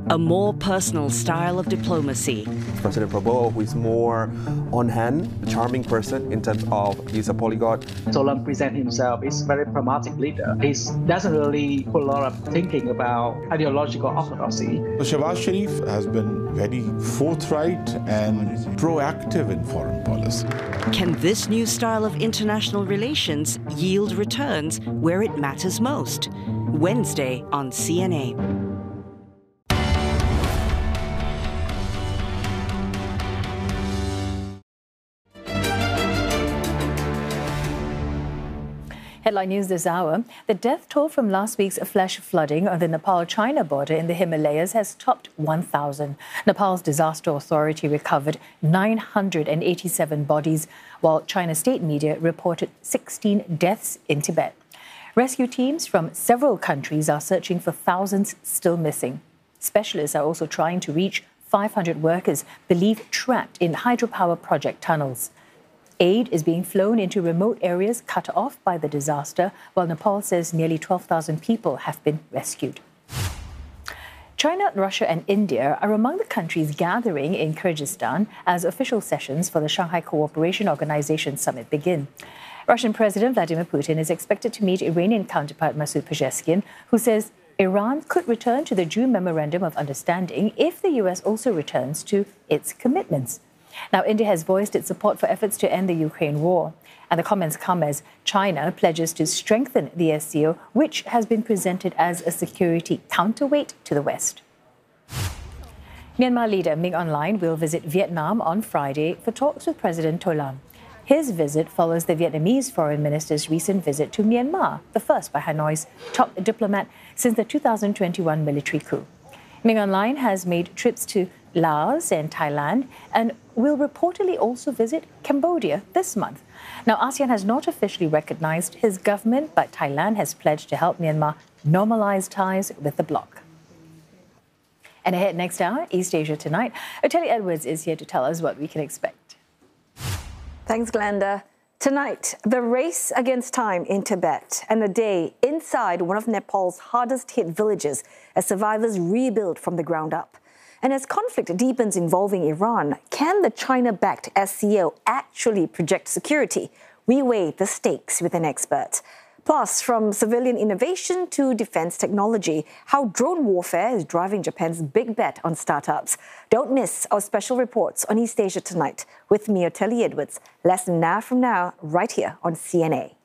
a more personal style of diplomacy. President Prabowo, who is more on-hand, a charming person in terms of he's a polyglot. Tolam presents himself as a very pragmatic leader. He doesn't really put a lot of thinking about ideological orthodoxy. Shehbaz Sharif has been very forthright and proactive in foreign policy. Can this new style of international relations yield returns where it matters most? Wednesday on CNA. Headline news this hour. The death toll from last week's flash flooding on the Nepal-China border in the Himalayas has topped 1,000. Nepal's disaster authority recovered 987 bodies, while China's state media reported 16 deaths in Tibet. Rescue teams from several countries are searching for thousands still missing. Specialists are also trying to reach 500 workers believed trapped in hydropower project tunnels. Aid is being flown into remote areas cut off by the disaster, while Nepal says nearly 12,000 people have been rescued. China, Russia and India are among the countries gathering in Kyrgyzstan as official sessions for the Shanghai Cooperation Organization summit begin. Russian President Vladimir Putin is expected to meet Iranian counterpart Masoud Pezeshkian, who says Iran could return to the June Memorandum of Understanding if the U.S. also returns to its commitments. Now, India has voiced its support for efforts to end the Ukraine war. And the comments come as China pledges to strengthen the SCO, which has been presented as a security counterweight to the West. Myanmar leader Min Aung Hlaing will visit Vietnam on Friday for talks with President Tolam. His visit follows the Vietnamese foreign minister's recent visit to Myanmar, the first by Hanoi's top diplomat since the 2021 military coup. Min Aung Hlaing has made trips to Laos and Thailand and will reportedly also visit Cambodia this month. Now, ASEAN has not officially recognized his government, but Thailand has pledged to help Myanmar normalize ties with the bloc. And ahead next hour, East Asia Tonight, Otelia Edwards is here to tell us what we can expect. Thanks, Glenda. Tonight, the race against time in Tibet and a day inside one of Nepal's hardest hit villages as survivors rebuild from the ground up. And as conflict deepens involving Iran, can the China-backed SCO actually project security? We weigh the stakes with an expert. Plus, from civilian innovation to defense technology, how drone warfare is driving Japan's big bet on startups. Don't miss our special reports on East Asia Tonight with me, Otelia Edwards, less than an hour from now, right here on CNA.